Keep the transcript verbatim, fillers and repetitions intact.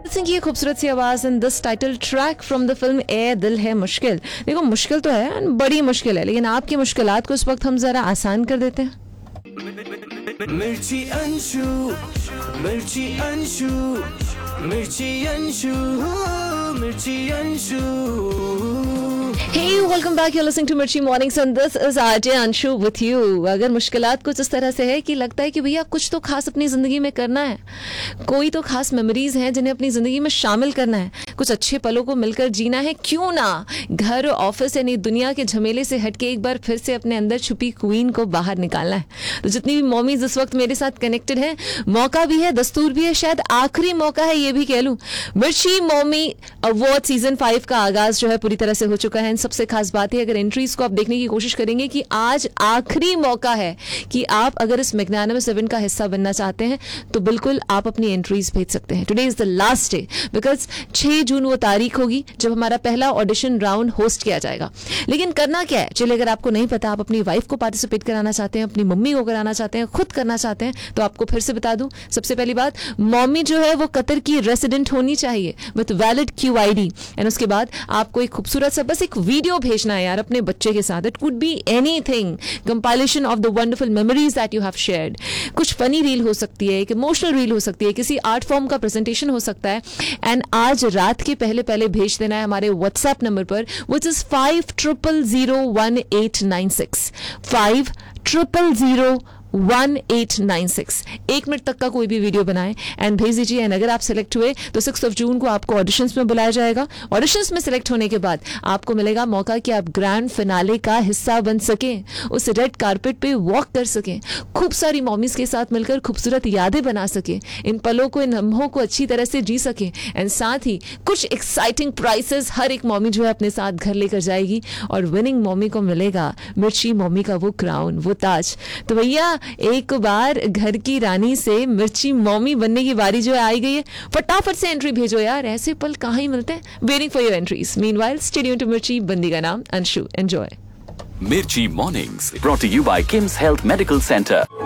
सिंह की ये खूबसूरत सी आवाज and this title track from the film ए दिल है मुश्किल। देखो मुश्किल तो है, बड़ी मुश्किल है, लेकिन आपकी मुश्किलात को इस वक्त हम जरा आसान कर देते हैं। मिर्ची अंशु, मिर्ची अंशु, मिर्ची अंशु, मिर्ची Anshu. Hey, welcome back. You're listening to Mirchi Mornings and this is R J Anshu with you. अगर मुश्किलात कुछ इस तरह से है कि लगता है कि भैया कुछ तो खास अपनी ज़िंदगी में करना है, कोई तो खास मेमोरीज हैं जिन्हें अपनी ज़िंदगी में शामिल करना है, कुछ अच्छे पलों को मिलकर जीना है, क्यों ना घर ऑफिस यानी दुनिया के झमेले से हटके एक बार फिर से अपने अंदर छुपी क्वीन को बाहर निकालना है। तो जितनी भी मॉमीज इस वक्त मेरे साथ कनेक्टेड हैं, मौका भी है, दस्तूर भी है, शायद आखिरी मौका है ये भी कह लूँ। मिर्ची मॉमी अवार्ड सीजन फाइव का आगाज जो है पूरी तरह से हो चुका है। सबसे खास बात है, अगर एंट्रीज को आप देखने की कोशिश करेंगे कि आज आखिरी मौका है कि आप अगर इस मैग्नानिमस इवेंट का हिस्सा बनना चाहते हैं तो बिल्कुल आप अपनी एंट्रीज भेज सकते हैं। Today is the last day because छह जून वो तारीख होगी जब हमारा पहला ऑडिशन राउंड होस्ट किया जाएगा। लेकिन करना क्या है, चलिए अगर आपको नहीं पता, आप अपनी वाइफ को पार्टिसिपेट कराना चाहते हैं, अपनी मम्मी को कराना चाहते हैं, खुद करना चाहते हैं, तो आपको फिर से बता दूं, सबसे पहली बात, मम्मी जो है वो कतर की रेसिडेंट होनी चाहिए with valid Q I D and उसके बाद आपको एक खूबसूरत सा बस एक वीडियो भेजना है यार अपने बच्चे के साथ। It could be anything, compilation of the wonderful memories that you have shared. कुछ फनी रील हो सकती है, एक इमोशनल रील हो सकती है, किसी आर्ट फॉर्म का प्रेजेंटेशन हो सकता है एंड आज रात के पहले पहले भेज देना है हमारे व्हाट्सएप नंबर पर which is five triple zero one eight nine six five triple zero one eight nine six. एक मिनट तक का कोई भी वीडियो बनाएं एंड भेज दीजिए एंड अगर आप सिलेक्ट हुए तो सिक्स ऑफ जून को आपको ऑडिशंस में बुलाया जाएगा। ऑडिशंस में सिलेक्ट होने के बाद आपको मिलेगा मौका कि आप ग्रैंड फिनाले का हिस्सा बन सकें, उस रेड कारपेट पे वॉक कर सकें, खूब सारी मॉमीज के साथ मिलकर खूबसूरत यादें बना सकें, इन पलों को, इन लम्हों को अच्छी तरह से जी सकें एंड साथ ही कुछ एक्साइटिंग प्राइसेस हर एक मॉमी जो है अपने साथ घर लेकर जाएगी और विनिंग मॉमी को मिलेगा मिर्ची मॉमी का वो क्राउन, वो ताज। तो भैया एक बार घर की रानी से मिर्ची मॉमी बनने की बारी जो है आई गई है। फटाफट से एंट्री भेजो यार, ऐसे पल कहाँ ही मिलते हैं। Waiting for your entries. Meanwhile stay tuned to मिर्ची, बंदी का नाम Anshu. Enjoy. Mirchi Mornings brought to you by Kim's Health Medical Center.